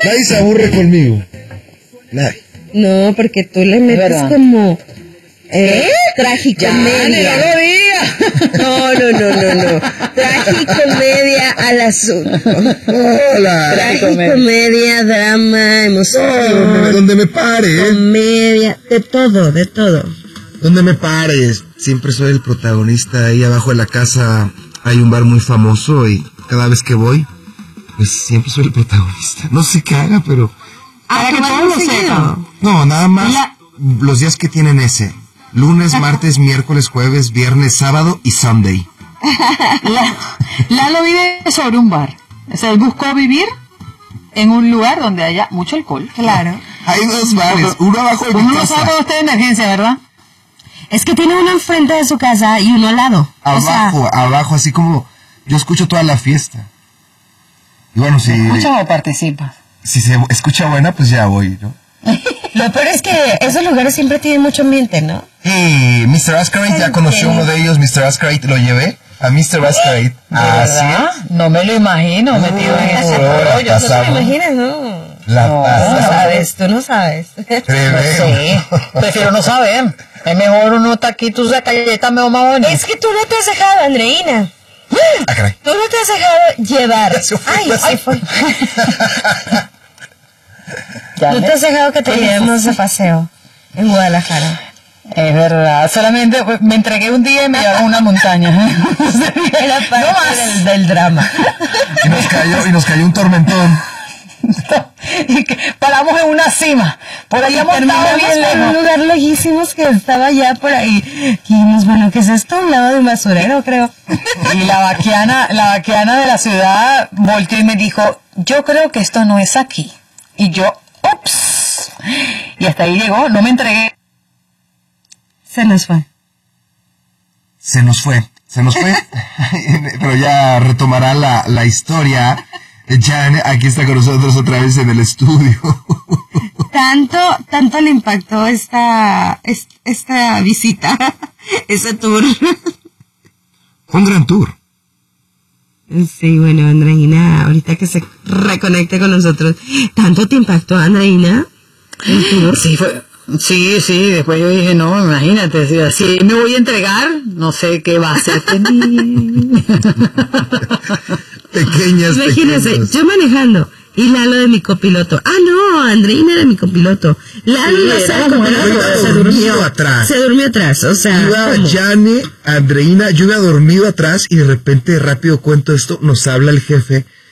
Nadie se aburre conmigo. Nadie. No, porque tú le metes como... tragicomedia. No. Tragicomedia al asunto. Hola. Tragicomedia, drama, emoción. Donde me pare. Comedia, de todo. Donde me pares. Siempre soy el protagonista. Ahí abajo de la casa hay un bar muy famoso y cada vez que voy, pues siempre soy el protagonista. No sé qué haga, pero... Para que todos lo sepan. No, nada más los días que tienen ese. Lunes, martes, miércoles, jueves, viernes, sábado y Sunday. Lalo vive sobre un bar. O sea, él buscó vivir en un lugar donde haya mucho alcohol. Claro. Hay dos bares, uno abajo de mi Uno lo casa. sabe usted de emergencia, ¿verdad? Es que tiene uno enfrente de su casa y uno al lado. Abajo, así como yo escucho toda la fiesta. Y bueno, si ¿Escuchas o participas? Si se escucha buena, pues ya voy, ¿no? Lo peor es que esos lugares siempre tienen mucho ambiente, ¿no? Mr. Ascarate, ya conoció uno de ellos, Mr. Ascarate, lo llevé a Mr. Ascarate. Así es. No me lo imagino metido en ese rollo. No te lo imaginas, ¿no? Tú no sabes. Sí, prefiero no saber. Es mejor unos taquitos de galleta mejor más bonito. Es que tú no te has dejado, Andreina. Ah, caray. Tú no te has dejado llevar. Ay, fue. No te has dejado que te llevemos de paseo en Guadalajara. Es verdad, solamente me entregué un día y me llevaron a una montaña. Era parte del drama. Y nos cayó un tormentón. Y que paramos en una cima. Por ahí hemos estado bien en lejos. un lugar lejísimos que estaba ya por ahí. Y dijimos, bueno, ¿qué es esto? Un lado de un basurero, creo. Y la vaquiana de la ciudad volteó y me dijo, yo creo que esto no es aquí. Y yo, ups. Y hasta ahí llegó, no me entregué. Se nos fue. Pero ya retomará la historia. Jan, aquí está con nosotros otra vez en el estudio. Tanto le impactó esta visita, ese tour. Fue un gran tour. Sí, bueno, Andreina, ahorita que se reconecte con nosotros. ¿Tanto te impactó, Andreina, el tour? Sí, después yo dije, no, imagínate, si me voy a entregar, no sé qué va a hacer. Pequeñas. Imagínense, yo manejando y Lalo de mi copiloto. Ah, no, Andreina era mi copiloto. Lalo no estaba copiloto, se durmió atrás, o sea. Iba Jane, Andreina, yo iba dormido atrás y de repente, rápido cuento esto, nos habla el jefe